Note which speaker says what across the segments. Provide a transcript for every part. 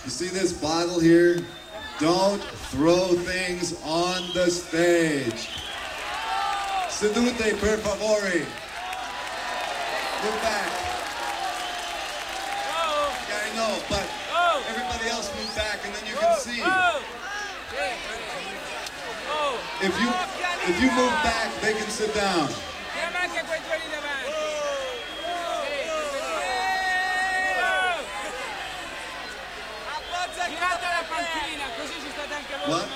Speaker 1: You see this bottle here? Don't throw things on the stage. Sedute, per favore. Move back. Yeah, I know, but everybody else move back and then you can see. If you move back, they can sit down. What?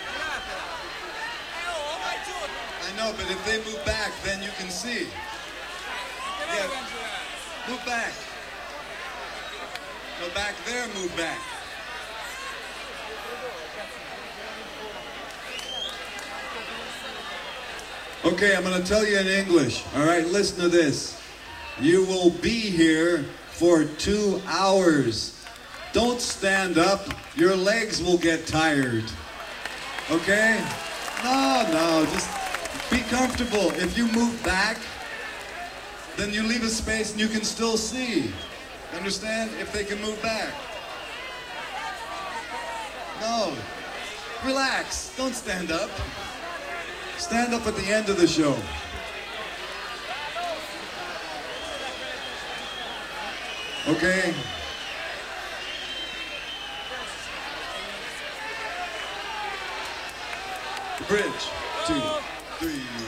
Speaker 1: I know, but if they move back, then you can see. Yeah. Move back. No, back there, move back. Okay, I'm going to tell you in English. All right, listen to this. You will be here for 2 hours. Don't stand up. Your legs will get tired. Okay? No, just be comfortable. If you move back, then you leave a space and you can still see. Understand? If they can move back. No. Relax. Don't stand up. Stand up at the end of the show. Okay? Bridge. 2, 3.